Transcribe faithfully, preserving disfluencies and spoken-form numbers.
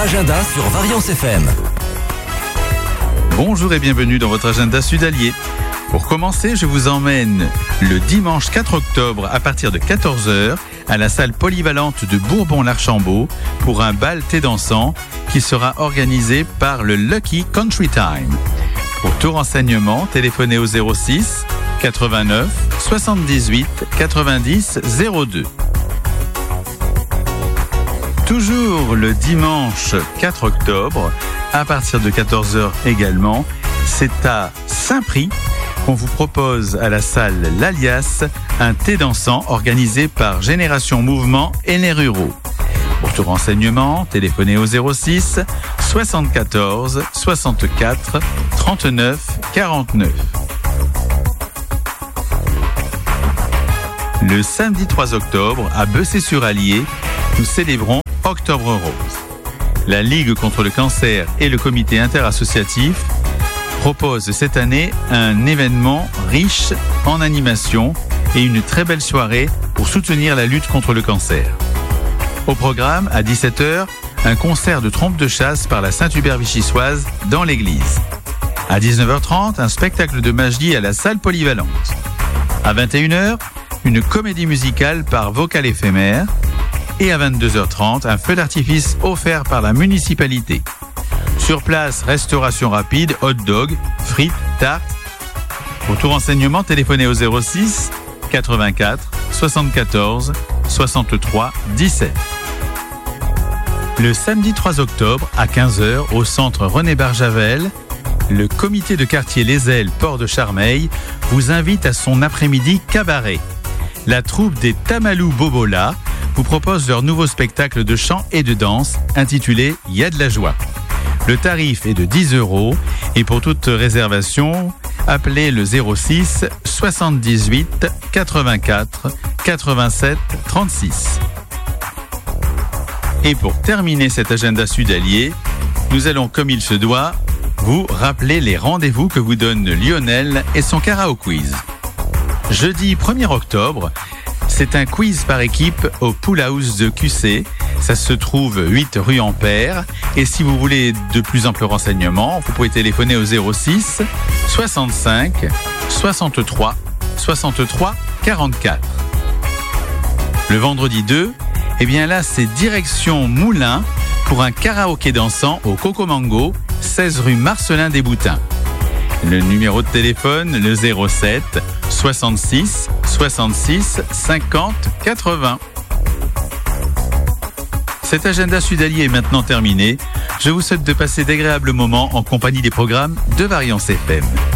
l'agenda sur Variance F M. Bonjour et bienvenue dans votre agenda sudalier. Pour commencer, je vous emmène le dimanche quatre octobre à partir de quatorze heures à la salle polyvalente de Bourbon-l'Archambault pour un bal thé dansant qui sera organisé par le Lucky Country Time. Pour tout renseignement, téléphonez au zéro six quatre-vingt-neuf soixante-dix-huit quatre-vingt-dix zéro deux. Toujours le dimanche quatre octobre, à partir de quatorze heures également, c'est à Saint-Prix qu'on vous propose à la salle L'Alias un thé dansant organisé par Génération Mouvement et les Ruraux. Pour tout renseignement, téléphonez au zéro six soixante-quatorze soixante-quatre trente-neuf quarante-neuf. Le samedi trois octobre, à Bessay-sur-Allier, nous célébrons Octobre Rose. La Ligue contre le cancer et le comité interassociatif proposent cette année un événement riche en animation et une très belle soirée pour soutenir la lutte contre le cancer. Au programme, à dix-sept heures, un concert de trompe de chasse par la Saint-Hubert-Vichysoise dans l'église. À dix-neuf heures trente, un spectacle de magie à la salle polyvalente. À vingt et une heures, une comédie musicale par Vocal Éphémère. Et à vingt-deux heures trente, un feu d'artifice offert par la municipalité. Sur place, restauration rapide, hot dog, frites, tartes. Pour tout renseignement, téléphonez au zéro six quatre-vingt-quatre soixante-quatorze soixante-trois dix-sept. Le samedi trois octobre, à quinze heures, au centre René Barjavel, le comité de quartier Les Ailes Port de Charmeil vous invite à son après-midi cabaret. La troupe des Tamalou Bobola vous propose leur nouveau spectacle de chant et de danse intitulé « Y a de la joie ». Le tarif est de dix euros et pour toute réservation, appelez le zéro six soixante-dix-huit quatre-vingt-quatre quatre-vingt-sept trente-six. Et pour terminer cet agenda sudalier, nous allons, comme il se doit, vous rappeler les rendez-vous que vous donne Lionel et son karaoke quiz. Jeudi premier octobre, c'est un quiz par équipe au Pool House de Q C. Ça se trouve huit rue Ampère. Et si vous voulez de plus amples renseignements, vous pouvez téléphoner au zéro six soixante-cinq soixante-trois soixante-trois quarante-quatre. Le vendredi deux, eh bien là, c'est direction Moulins pour un karaoké dansant au Coco Mango, seize rue Marcelin des Boutins. Le numéro de téléphone, le zéro sept soixante-six soixante-six cinquante quatre-vingts. Cet agenda sudalier est maintenant terminé. Je vous souhaite de passer d'agréables moments en compagnie des programmes de Variance F M.